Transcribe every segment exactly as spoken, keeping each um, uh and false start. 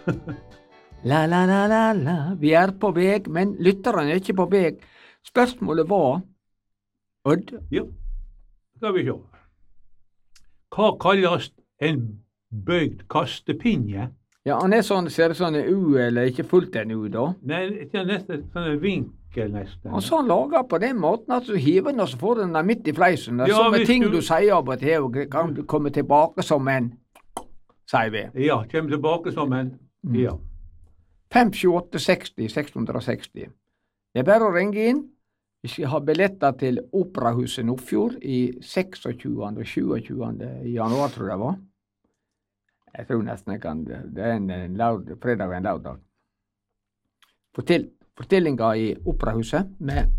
La, la, la, la, la, vi er på veg, men lytterne er ikke på veg. Spørsmålet var, Odd? Ja, skal vi se. Hva kalles en bøygd kastepinje? Ja, han er sånn, ser det sånn en U, eller ikke fullt en U da? Nei, ikke nesten sånn en vinkel nesten. Og så han lager på den måten at du hiver den, og så får du den der midt i fleisen. Det er Ja, sånne hvis ting du- du sier av og til, og kan du komme tilbake som en, sier vi. Ja, kommer tilbake som en, ja. fem sju åtte seksti seks seksti. Det er bare å ringe inn. Vi skal ha billetter til Operahuset Nordfjord i tjueseksende og sjuogtjuende januar, tror jeg det var. Jeg tror nesten jeg kan, det er en, en laud, fredag og en laudag. Fortell, fortellinga i Operahuset med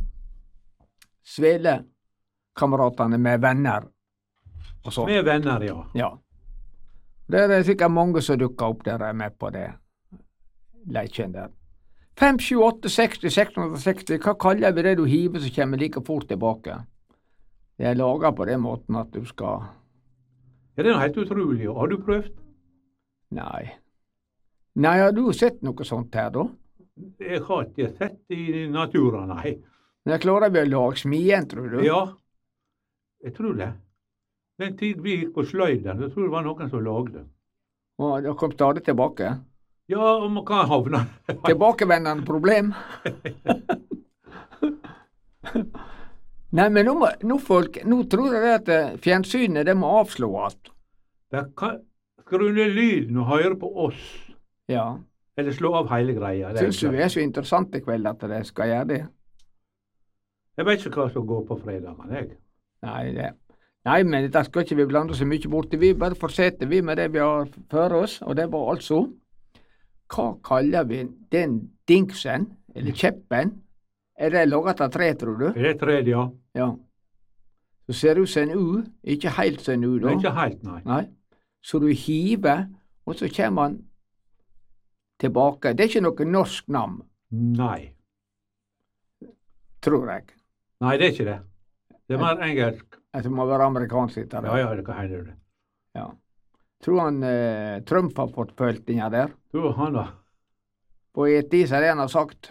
Svele-kameratene med venner og sånn. Med venner, ja. Ja. Det er sikkert mange som dukker opp der er med på det leiken der. fem sju åtte seksti seks seksti, hva kaller vi det du hiver som kommer like fort tilbake? Det er laget på den måten at du skal... Ja, det er helt utrolig. Har du prøvd? Nei. Nei, har du sett noe sånt her da? Jeg har ikke sett i naturen, nei. Men jeg klarer vi å lage smien, tror du? Ja, jeg tror det. Den tid vi gikk på sløyden, jeg tror det var noen som lagde. Og det kom stadig tilbake. Ja, og man kan havne. Tilbakevendende problem. Nei, men nå, må, nå, folk, nå tror jeg det at eh, fjernsynet, det må avslå alt. Det kan skru ned lyden og høre på oss, Ja. eller slå av hele greia. Det er Syns du klart. vi er så interessante i kveld at de skal gjøre det? Jeg vet ikke hva som går på fredagene, jeg. Nei, det. Nei, men dette skal ikke vi blande oss så mye borti. Vi bare fortsetter vi med det vi har for oss, og det var altså, hva kaller vi den dingsen, eller kjeppen? Er det laget av tre, tror du? Det er tredje, ja. Ja. Så ser det ut som en U, ikke helt som en U Det da. er ikke helt, nei. Nei. Så du hiver, og så kommer han tilbake. Det er ikke noe norsk navn, Nei. tror jeg. Nei, det er ikke det. Det er mer engelsk. Det må være amerikansk. Sitter Ja, ja, det kan hende det. Ja. Tror han eh, Trump har fått følt den der? Du, han da. På et vis er det han har sagt.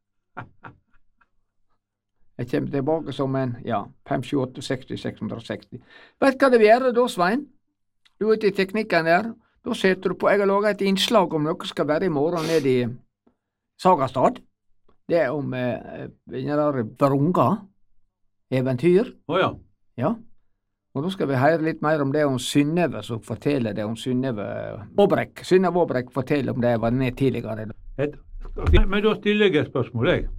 Jeg kommer tilbake som en, ja, fem sju åtte seksti seks seksti. Vet hva det vil gjøre da, Svein? Du er ute i teknikken der. Da setter du på, jeg har laget et innslag om noe skal være i morgen nede i Sagastad. Det er om eh, den der Vrunga eventyr. Å ja. Ja. Og da skal vi høre litt mer om det om Synnøve, som forteller det om Synnøve Våbrekk. Synnøve Våbrekk forteller om det jeg var med tidligere. Et, men da stiller jeg et spørsmål, jeg.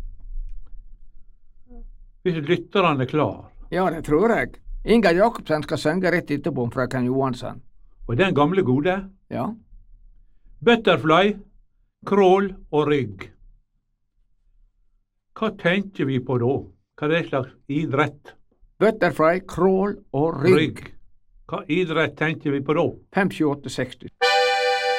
Hvis lytteren er klar, Ja, det tror jeg. Inga Jacobsen skal synge rett etterpå om frøken Johansen. og den gamle gode, Ja. butterfly, krål og rygg. Hva tenker vi på da? Hva er det slags idrett? Butterfly, krål og rygg. Rygg. Hva idrett tenker vi på da? fem sju åtte seksti.